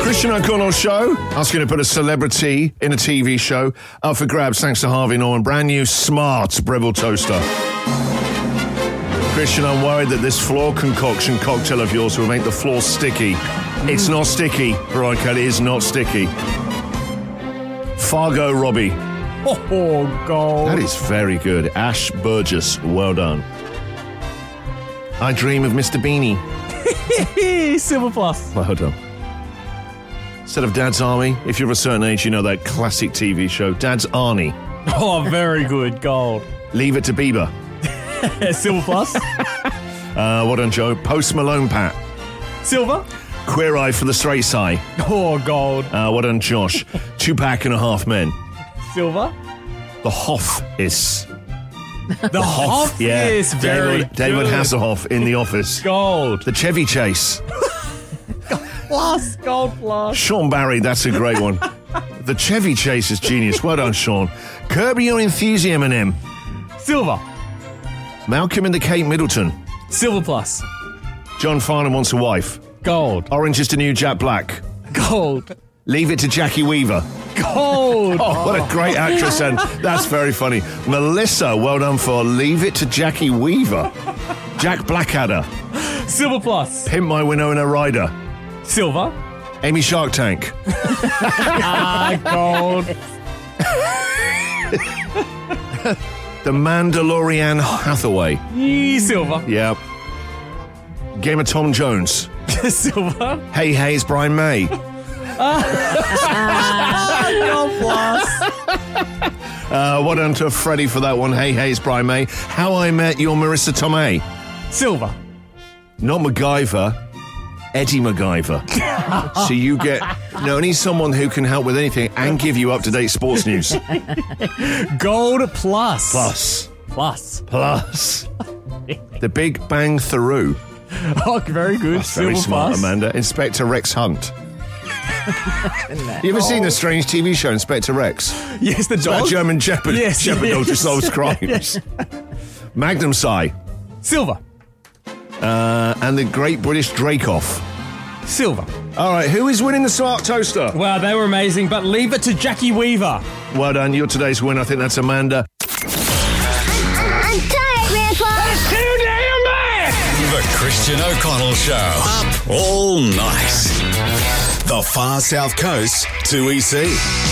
Christian O'Connell Show, asking to put a celebrity in a TV show up for grabs thanks to Harvey Norman. Brand new smart Breville toaster. Christian, I'm worried that this floor concoction cocktail of yours will make the floor sticky. It's not sticky, Veronica. It is not sticky. Fargo Robbie. Oh, God. That is very good. Ash Burgess, well done. I Dream of Mr. Beanie. Silver Plus. Well done. Instead of Dad's Army, if you're of a certain age, you know that classic TV show, Dad's Arnie. Oh, very good. Gold. Leave It to Bieber. Silver Plus. Well done, Joe. Post Malone Pat. Silver. Queer Eye for the Straight Side. Oh, gold. Well done, Josh. 2.5 Men. Silver. The Hoff is. The Hoff is very David good. Hasselhoff in The Office. Gold. The Chevy Chase. Plus. Gold plus. Sean Barry, that's a great one. The Chevy Chase is genius. Well done, Sean. Curb Your Enthusiasm, Eminem. Silver. Malcolm and the Kate Middleton. Silver Plus. John Farnham Wants a Wife. Gold. Orange is the New Jack Black. Gold. Leave It to Jackie Weaver. Gold. Oh, what a great actress, and that's very funny. Melissa, well done for Leave It to Jackie Weaver. Jack Blackadder. Silver Plus. Pimp My Winona Ryder. Silver. Amy Shark Tank. Gold. The Mandalorian Hathaway. Silver. Yeah. Game of Tom Jones. Silver. Hey Hey, it's Brian May. Gold plus. Well done to Freddie for that one. Hey Hey, it's Brian May. How I Met Your Marissa Tomei. Silver. Not MacGyver, Eddie MacGyver. So you get only someone who can help with anything and give you up-to-date sports news. Gold plus. Plus. Plus. The Big Bang Theory. Oh, very good. That's very Silver smart, plus. Amanda. Inspector Rex Hunt. You ever seen the strange TV show Inspector Rex? Yes, the About dog. German Shepherd. Yes, Shepherd dog who yes. solves crimes. Magnum Psi. Silver. And the Great British Drake-Off. Silver. All right, who is winning the smart toaster? Wow, they were amazing, but leave it to Jackie Weaver. Well done, you're today's winner. I think that's Amanda. I'm tired, Grandpa. That's too damn bad! The Christian O'Connell Show. Up all night. The Far South Coast 2EC.